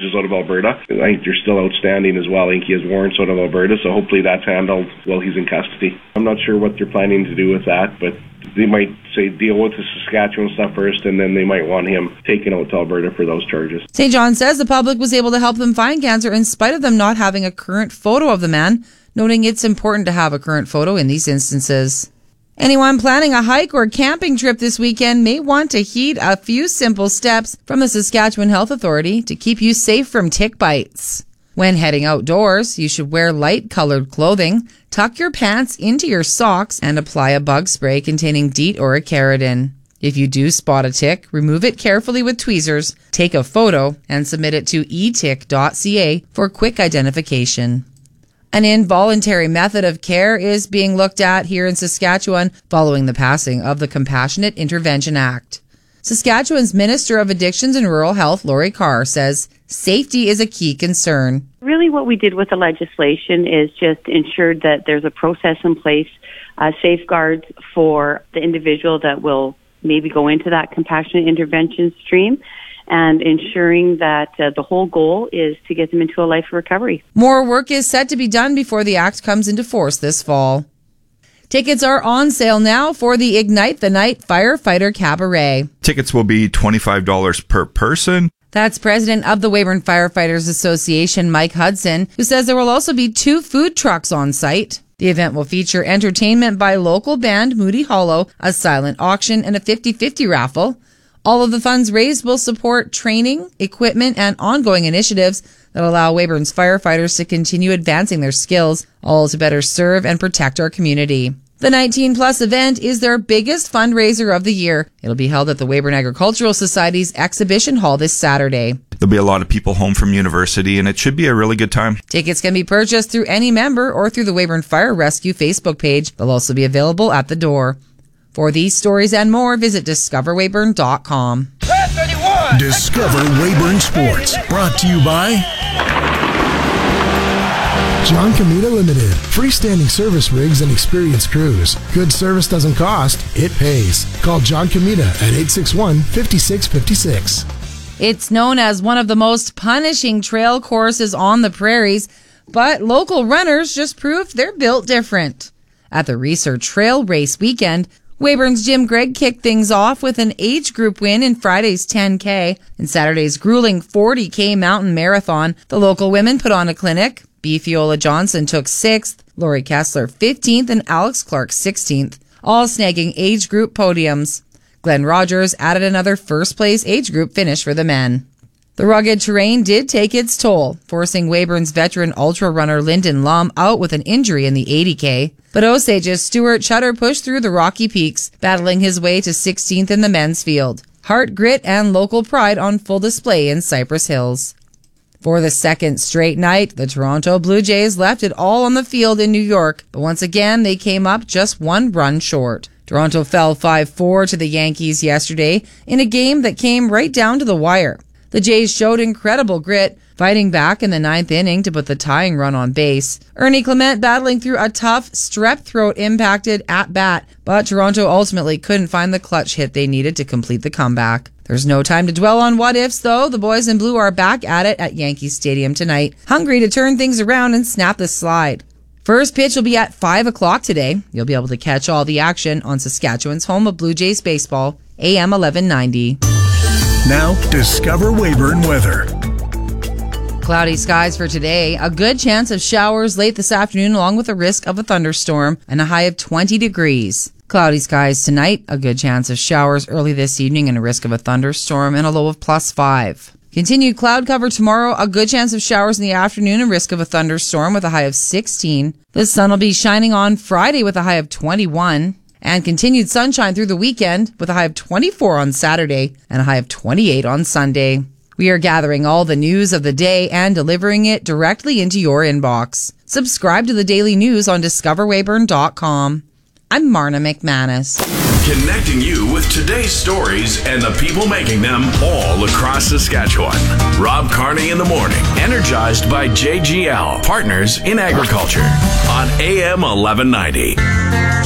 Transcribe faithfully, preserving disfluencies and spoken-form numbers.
charges out of Alberta. I think they're still outstanding as well. I think he has warrants out of Alberta, so hopefully that's handled while he's in custody. I'm not sure what they're planning to do with that, but they might say deal with the Saskatchewan stuff first, and then they might want him taken out to Alberta for those charges. Saint John says the public was able to help them find cancer in spite of them not having a current photo of the man, noting it's important to have a current photo in these instances. Anyone planning a hike or camping trip this weekend may want to heed a few simple steps from the Saskatchewan Health Authority to keep you safe from tick bites. When heading outdoors, you should wear light-colored clothing, tuck your pants into your socks, and apply a bug spray containing DEET or Acaridin. If you do spot a tick, remove it carefully with tweezers, take a photo, and submit it to e tick dot c a for quick identification. An involuntary method of care is being looked at here in Saskatchewan following the passing of the Compassionate Intervention Act. Saskatchewan's Minister of Addictions and Rural Health, Lori Carr, says safety is a key concern. Really what we did with the legislation is just ensured that there's a process in place, uh, safeguards for the individual that will maybe go into that compassionate intervention stream, and ensuring that uh, the whole goal is to get them into a life of recovery. More work is set to be done before the act comes into force this fall. Tickets are on sale now for the Ignite the Night Firefighter Cabaret. Tickets will be twenty-five dollars per person. That's President of the Weyburn Firefighters Association, Mike Hudson, who says there will also be two food trucks on site. The event will feature entertainment by local band Moody Hollow, a silent auction, and a fifty-fifty raffle. All of the funds raised will support training, equipment, and ongoing initiatives that allow Weyburn's firefighters to continue advancing their skills, all to better serve and protect our community. The nineteen plus event is their biggest fundraiser of the year. It'll be held at the Weyburn Agricultural Society's exhibition hall this Saturday. There'll be a lot of people home from university, and it should be a really good time. Tickets can be purchased through any member or through the Weyburn Fire Rescue Facebook page. They'll also be available at the door. For these stories and more, visit discover weyburn dot com. Discover Weyburn Sports, brought to you by John Comita Limited. Freestanding service rigs and experienced crews. Good service doesn't cost, it pays. Call John Comita at eight six one, five six five six. It's known as one of the most punishing trail courses on the prairies, but local runners just proved they're built different. At the Research Trail Race weekend, Weyburn's Jim Gregg kicked things off with an age group win in Friday's ten K. In Saturday's grueling forty K mountain marathon, the local women put on a clinic. B. Fiola Johnson took sixth, Lori Kessler fifteenth, and Alex Clark sixteenth, all snagging age group podiums. Glenn Rogers added another first-place age group finish for the men. The rugged terrain did take its toll, forcing Weyburn's veteran ultra-runner Lyndon Lum out with an injury in the eighty K. But Osage's Stuart Chutter pushed through the rocky peaks, battling his way to sixteenth in the men's field. Heart, grit, and local pride on full display in Cypress Hills. For the second straight night, the Toronto Blue Jays left it all on the field in New York, but once again they came up just one run short. Toronto fell five four to the Yankees yesterday in a game that came right down to the wire. The Jays showed incredible grit, fighting back in the ninth inning to put the tying run on base. Ernie Clement battling through a tough, strep throat-impacted at-bat, but Toronto ultimately couldn't find the clutch hit they needed to complete the comeback. There's no time to dwell on what-ifs, though. The boys in blue are back at it at Yankee Stadium tonight, hungry to turn things around and snap the slide. First pitch will be at five o'clock today. You'll be able to catch all the action on Saskatchewan's home of Blue Jays baseball, A M eleven ninety. Now, discover Weyburn weather. Cloudy skies for today. A good chance of showers late this afternoon along with a risk of a thunderstorm and a high of twenty degrees. Cloudy skies tonight. A good chance of showers early this evening and a risk of a thunderstorm and a low of plus five. Continued cloud cover tomorrow. A good chance of showers in the afternoon and risk of a thunderstorm with a high of sixteen. The sun will be shining on Friday with a high of twenty-one. And continued sunshine through the weekend with a high of twenty-four on Saturday and a high of twenty-eight on Sunday. We are gathering all the news of the day and delivering it directly into your inbox. Subscribe to the daily news on discover weyburn dot com. I'm Marna McManus. Connecting you with today's stories and the people making them all across Saskatchewan. Rob Carney in the morning. Energized by J G L, Partners in Agriculture on A M eleven ninety.